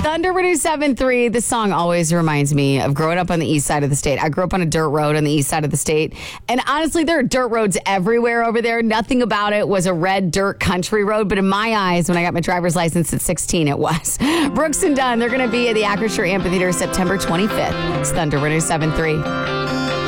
Thunder 107.3. This song always reminds me of growing up on the east side of the state. I grew up on a dirt road on the east side of the state. And honestly, there are dirt roads everywhere over there. Nothing about it was a red dirt country road. But in my eyes, when I got my driver's license at 16, it was. Brooks and Dunn, they're going to be at the Acrisure Amphitheater September 25th. It's Thunder 107.3.